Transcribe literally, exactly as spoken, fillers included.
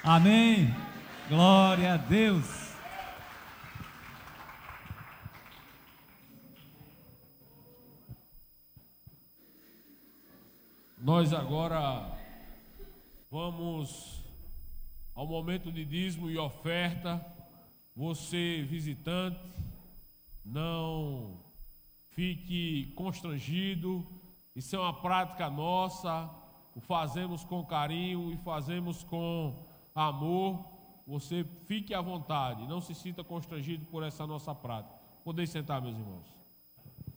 Amém. Glória a Deus. Nós agora vamos ao momento de dízimo e oferta. Você, visitante, não fique constrangido. Isso é uma prática nossa. O fazemos com carinho e fazemos com amor. Você fique à vontade. Não se sinta constrangido por essa nossa prática. Podem sentar, meus irmãos.